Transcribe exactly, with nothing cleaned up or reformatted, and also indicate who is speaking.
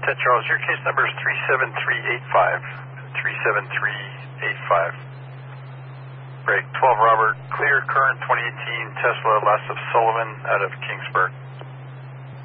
Speaker 1: Ted Charles, your case number is three seven three eight five. three seven three eight five. Break twelve Robert, clear current twenty eighteen Tesla Lass of Sullivan out of Kingsburg.